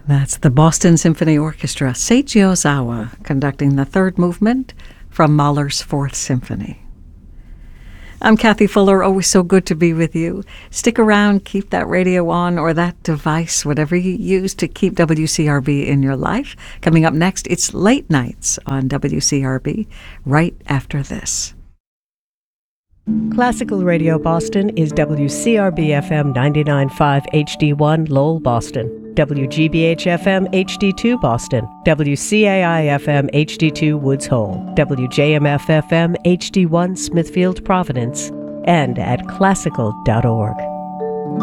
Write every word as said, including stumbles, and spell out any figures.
That's the Boston Symphony Orchestra, Seiji Ozawa, conducting the third movement from Mahler's Fourth Symphony. I'm Kathy Fuller, always so good to be with you. Stick around, keep that radio on or that device, whatever you use to keep W C R B in your life. Coming up next, it's Late Nights on W C R B, right after this. Classical Radio Boston is W C R B F M ninety-nine point five H D one Lowell, Boston, W G B H F M H D two Boston, W C A I F M H D two Woods Hole, W J M F F M H D one Smithfield, Providence, and at classical dot org.